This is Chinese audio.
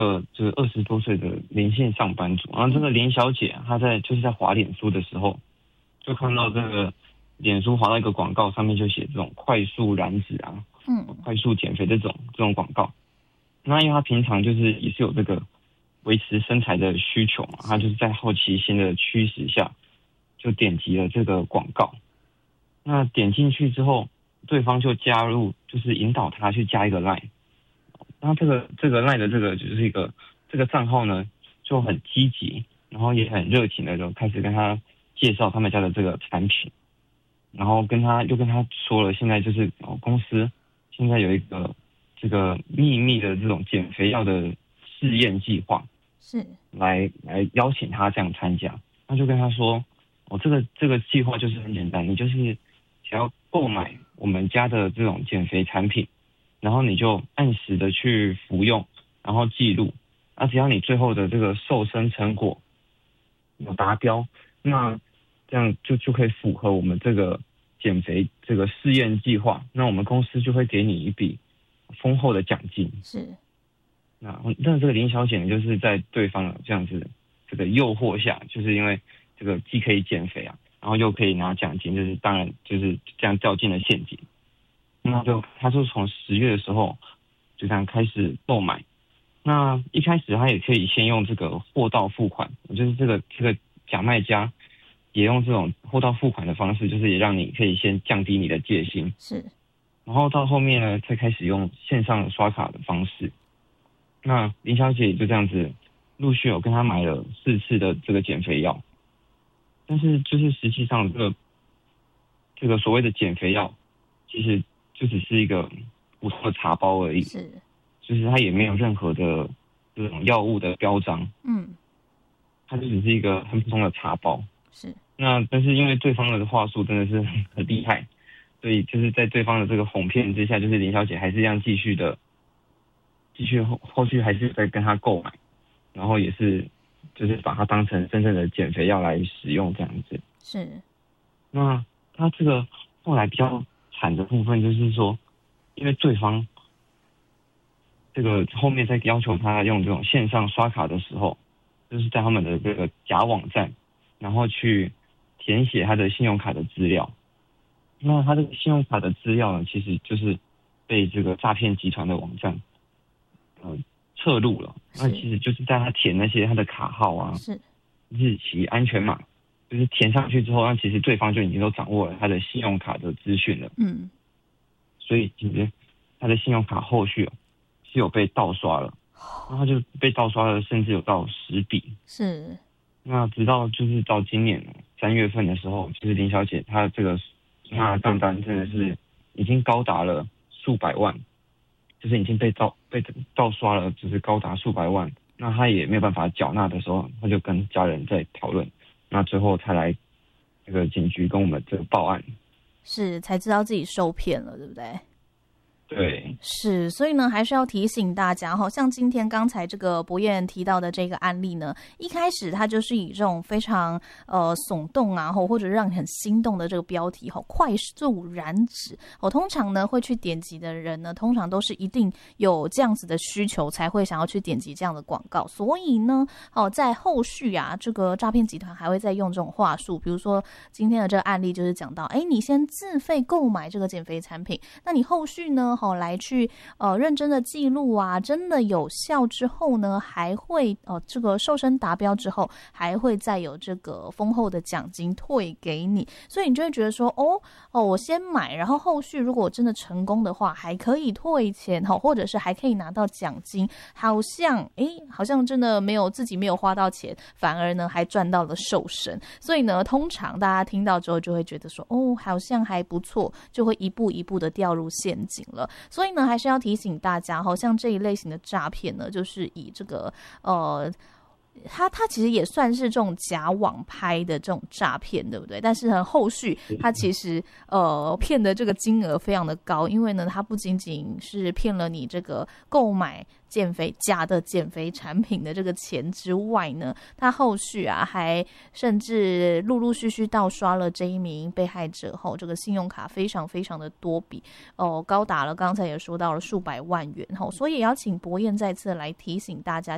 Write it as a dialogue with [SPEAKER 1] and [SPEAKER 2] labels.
[SPEAKER 1] 就是20多岁的连线上班族，然后这个林小姐她就是在滑脸书的时候，就看到这个脸书滑到一个广告，上面就写这种快速燃脂啊，快速减肥这种广告。那因为她平常就是也是有这个维持身材的需求嘛，她就是在好奇心的驱使下，就点击了这个广告。那点进去之后，对方就加入，就是引导她去加一个 LINE。然后这个 LINE 的就是这个账号呢，就很积极，然后也很热情的就开始跟他介绍他们家的这个产品，然后又跟他说了，现在就是公司现在有一个这个秘密的这种减肥药的试验计划，
[SPEAKER 2] 是
[SPEAKER 1] 来邀请他这样参加。他就跟他说，这个计划就是很简单，你就是想要购买我们家的这种减肥产品。然后你就按时的去服用，然后记录，只要你最后的这个瘦身成果有达标，那这样就可以符合我们这个减肥这个试验计划，那我们公司就会给你一笔丰厚的奖金。
[SPEAKER 2] 是，
[SPEAKER 1] 那这个林小姐就是在对方的这样子这个诱惑下，就是因为这个既可以减肥啊，然后又可以拿奖金，就是当然就是这样掉进了陷阱。那他就从10月的时候就这样开始购买。那一开始他也可以先用这个货到付款，就是这个假卖家也用这种货到付款的方式，就是也让你可以先降低你的戒心。
[SPEAKER 2] 是，
[SPEAKER 1] 然后到后面呢，才开始用线上刷卡的方式。那林小姐就这样子陆续有跟他买了4次的这个减肥药，但是就是实际上这个所谓的减肥药，其实就只是一个普通的茶包而已，就是它也没有任何的这种药物的标章，它就只是一个很普通的茶包。
[SPEAKER 2] 是，
[SPEAKER 1] 那但是因为对方的话术真的是很厉害，所以就是在对方的这个哄骗之下，就是林小姐还是这样继续后续还是在跟他购买，然后也是就是把它当成真正的减肥药来使用这样子。
[SPEAKER 2] 是，
[SPEAKER 1] 那他这个后来比较惨的部分就是说，因为对方这个后面在要求他用这种线上刷卡的时候，就是在他们的这个假网站，然后去填写他的信用卡的资料。那他这个信用卡的资料呢，其实就是被这个诈骗集团的网站侧录了。那其实就是在他填那些他的卡号啊、日期、安全码，就是填上去之后，那其实对方就已经都掌握了他的信用卡的资讯了。所以其实他的信用卡后续是有被盗刷了，然后就被盗刷了，甚至有到10笔。
[SPEAKER 2] 是。
[SPEAKER 1] 那直到就是到今年3月份的时候，其实林小姐她这个那账单真的是已经高达了数百万，就是已经被盗刷了，就是高达数百万。那她也没有办法缴纳的时候，她就跟家人在讨论，那最后才来这个警局跟我们这个报案，
[SPEAKER 2] 是才知道自己受骗了，对不对？
[SPEAKER 1] 对，
[SPEAKER 2] 是，所以呢，还是要提醒大家哈，像今天刚才这个博彦提到的这个案例呢，一开始它就是以这种非常耸动啊，或者让你很心动的这个标题哈，快速燃脂，通常呢会去点击的人呢，通常都是一定有这样子的需求才会想要去点击这样的广告，所以呢，在后续啊，这个诈骗集团还会再用这种话术，比如说今天的这个案例就是讲到，你先自费购买这个减肥产品，那你后续呢？来去认真的记录啊，真的有效之后呢，还会这个瘦身达标之后，还会再有这个丰厚的奖金退给你，所以你就会觉得说，我先买，然后后续如果真的成功的话，还可以退钱或者是还可以拿到奖金，好像真的自己没有花到钱，反而呢还赚到了瘦身，所以呢，通常大家听到之后就会觉得说，好像还不错，就会一步一步的掉入陷阱了。所以呢，还是要提醒大家像这一类型的诈骗呢，就是以这个它其实也算是这种假网拍的这种诈骗，对不对？但是呢，后续它其实骗的这个金额非常的高，因为呢，它不仅仅是骗了你这个购买假的减肥产品的这个钱之外呢，他后续啊还甚至陆陆续续盗刷了这一名被害者后这个信用卡非常非常的多笔高达了刚才也说到了数百万元所以也要请博彦再次来提醒大家，